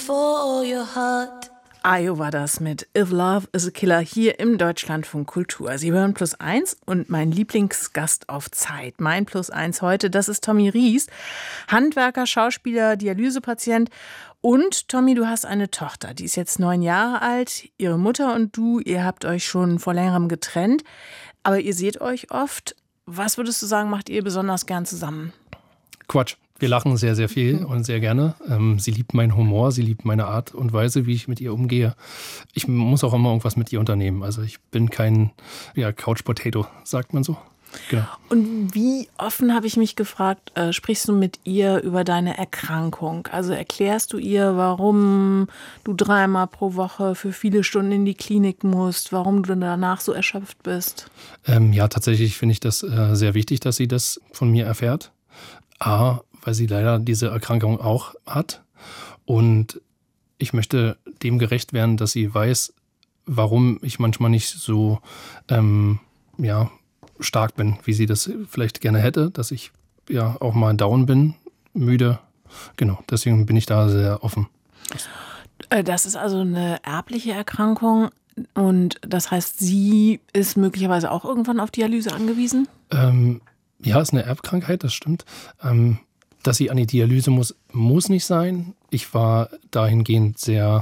for your heart. Ayo war das mit If Love is a Killer hier im Deutschlandfunk Kultur. Sie hören +1 und mein Lieblingsgast auf Zeit. Mein +1 heute, das ist Tommy Ries, Handwerker, Schauspieler, Dialysepatient. Und Tommy, du hast eine Tochter, die ist jetzt 9 Jahre alt. Ihre Mutter und du, ihr habt euch schon vor längerem getrennt. Aber ihr seht euch oft. Was würdest du sagen, macht ihr besonders gern zusammen? Quatsch. Wir lachen sehr, sehr viel und sehr gerne. Sie liebt meinen Humor, sie liebt meine Art und Weise, wie ich mit ihr umgehe. Ich muss auch immer irgendwas mit ihr unternehmen. Also ich bin kein Couch Potato, sagt man so. Genau. Und wie offen, habe ich mich gefragt, sprichst du mit ihr über deine Erkrankung? Also erklärst du ihr, warum du 3-mal pro Woche für viele Stunden in die Klinik musst, warum du danach so erschöpft bist? Ja, tatsächlich finde ich das sehr wichtig, dass sie das von mir erfährt. Weil sie leider diese Erkrankung auch hat. Und ich möchte dem gerecht werden, dass sie weiß, warum ich manchmal nicht so stark bin, wie sie das vielleicht gerne hätte. Dass ich ja auch mal down bin, müde. Genau, deswegen bin ich da sehr offen. Das ist also eine erbliche Erkrankung. Und das heißt, sie ist möglicherweise auch irgendwann auf Dialyse angewiesen? Ja, ist eine Erbkrankheit, das stimmt. Dass sie an die Dialyse muss nicht sein. Ich war dahingehend sehr,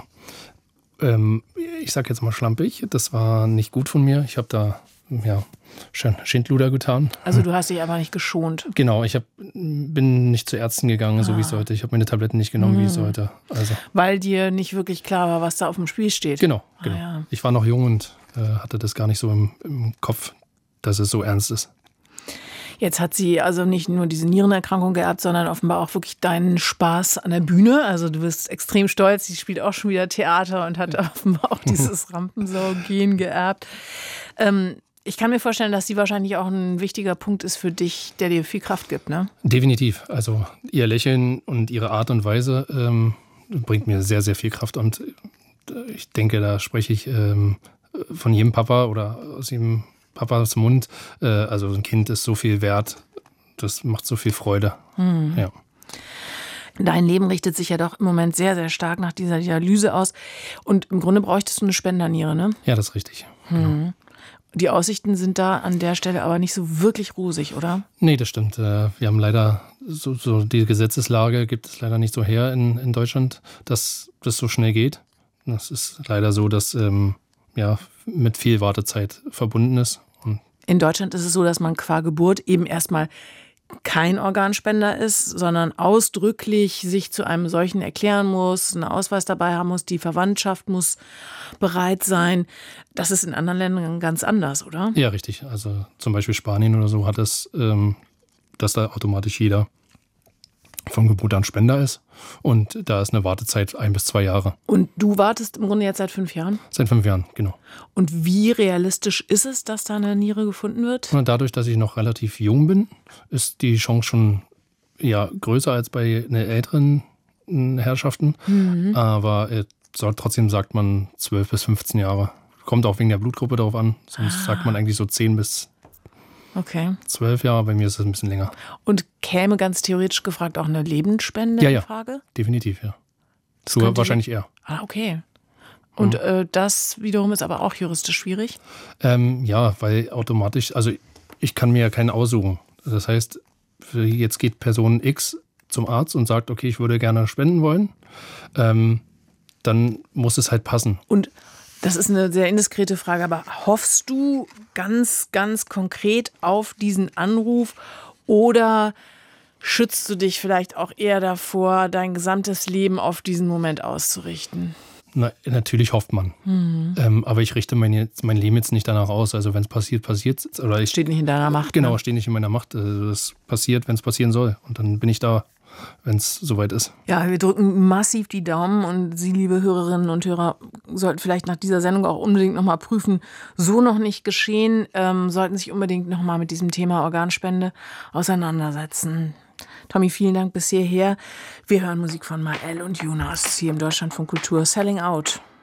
ich sag jetzt mal schlampig. Das war nicht gut von mir. Ich habe da Schindluder getan. Also du hast dich aber nicht geschont. Genau, bin nicht zu Ärzten gegangen, so wie ich sollte. Ich habe meine Tabletten nicht genommen, wie ich sollte. Also. Weil dir nicht wirklich klar war, was da auf dem Spiel steht. Genau. Ja. Ich war noch jung und hatte das gar nicht so im Kopf, dass es so ernst ist. Jetzt hat sie also nicht nur diese Nierenerkrankung geerbt, sondern offenbar auch wirklich deinen Spaß an der Bühne. Also du bist extrem stolz. Sie spielt auch schon wieder Theater und hat offenbar auch dieses Rampensau-Gen geerbt. Ich kann mir vorstellen, dass sie wahrscheinlich auch ein wichtiger Punkt ist für dich, der dir viel Kraft gibt, ne? Definitiv. Also ihr Lächeln und ihre Art und Weise bringt mir sehr, sehr viel Kraft. Und ich denke, da spreche ich von jedem Papa oder aus jedem Papas Mund, also ein Kind ist so viel wert, das macht so viel Freude. Ja. Dein Leben richtet sich ja doch im Moment sehr, sehr stark nach dieser Dialyse aus und im Grunde bräuchtest du eine Spenderniere, ne? Ja, das ist richtig. Genau. Die Aussichten sind da an der Stelle aber nicht so wirklich rosig, oder? Nee, das stimmt. Wir haben leider so die Gesetzeslage gibt es leider nicht so her in Deutschland, dass das so schnell geht. Das ist leider so, dass mit viel Wartezeit verbunden ist. In Deutschland ist es so, dass man qua Geburt eben erstmal kein Organspender ist, sondern ausdrücklich sich zu einem solchen erklären muss, einen Ausweis dabei haben muss, die Verwandtschaft muss bereit sein. Das ist in anderen Ländern ganz anders, oder? Ja, richtig. Also zum Beispiel Spanien oder so hat es, dass da automatisch jeder von Geburt an Spender ist. Und da ist eine Wartezeit 1 bis 2 Jahre. Und du wartest im Grunde jetzt seit 5 Jahren? Seit 5 Jahren, genau. Und wie realistisch ist es, dass da eine Niere gefunden wird? Und dadurch, dass ich noch relativ jung bin, ist die Chance schon größer als bei älteren Herrschaften. Aber trotzdem sagt man 12 bis 15 Jahre. Kommt auch wegen der Blutgruppe darauf an. Sonst sagt man eigentlich so 10 bis 12 Jahre, bei mir ist das ein bisschen länger. Und käme ganz theoretisch gefragt auch eine Lebensspende in Frage? Ja, definitiv, ja. Sogar wahrscheinlich eher. Ah, okay. Und das wiederum ist aber auch juristisch schwierig? Weil automatisch, also ich kann mir ja keinen aussuchen. Das heißt, jetzt geht Person X zum Arzt und sagt, okay, ich würde gerne spenden wollen. Dann muss es halt passen. Und das ist eine sehr indiskrete Frage, aber hoffst du ganz, ganz konkret auf diesen Anruf oder schützt du dich vielleicht auch eher davor, dein gesamtes Leben auf diesen Moment auszurichten? Na, natürlich hofft man. Aber ich richte mein Leben jetzt nicht danach aus. Also wenn es passiert, passiert es. Steht nicht in deiner Macht. Genau, ne? Steht nicht in meiner Macht. Also das passiert, wenn es passieren soll. Und dann bin ich da, wenn es soweit ist. Ja, wir drücken massiv die Daumen und Sie, liebe Hörerinnen und Hörer, sollten vielleicht nach dieser Sendung auch unbedingt nochmal prüfen, so noch nicht geschehen, sollten sich unbedingt nochmal mit diesem Thema Organspende auseinandersetzen. Tommy, vielen Dank bis hierher. Wir hören Musik von Mael und Jonas hier im Deutschlandfunk Kultur. Selling Out.